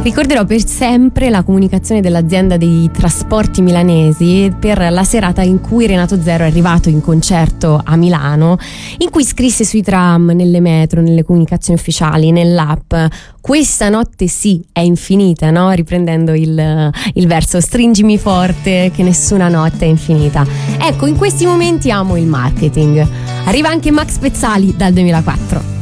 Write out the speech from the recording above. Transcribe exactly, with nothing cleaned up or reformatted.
Ricorderò per sempre la comunicazione dell'azienda dei trasporti milanesi per la serata in cui Renato Zero è arrivato in concerto a Milano, in cui scrisse sui tram, nelle metro, nelle comunicazioni ufficiali, nell'app: questa notte sì è infinita, no? Riprendendo il, il verso "stringimi forte che nessuna notte è infinita". Ecco, in questi momenti amo il marketing. Arriva anche Max Pezzali dal duemilaquattro.